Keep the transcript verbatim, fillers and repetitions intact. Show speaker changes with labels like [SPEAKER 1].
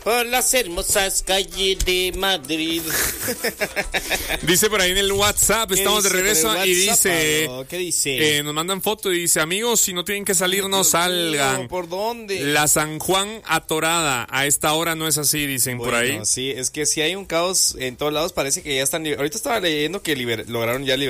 [SPEAKER 1] por las hermosas calles de Madrid.
[SPEAKER 2] Dice por ahí en el WhatsApp, estamos de regreso WhatsApp, y dice,
[SPEAKER 1] ¿qué dice?
[SPEAKER 2] Eh, nos mandan foto y dice, amigos, si no tienen que salir, no salgan.
[SPEAKER 1] Mío, ¿por dónde?
[SPEAKER 2] La San Juan atorada, a esta hora no es así, dicen
[SPEAKER 1] bueno,
[SPEAKER 2] por ahí.
[SPEAKER 1] Sí, es que si hay un caos en todos lados, parece que ya están, ahorita estaba leyendo que liber, lograron ya liberar